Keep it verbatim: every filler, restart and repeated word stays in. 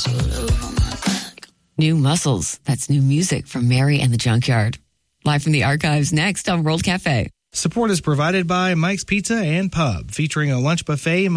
New Muscles. That's new music from Mary and the Junkyard. Live from the archives next on World Cafe. Support is provided by Mike's Pizza and Pub, featuring a lunch buffet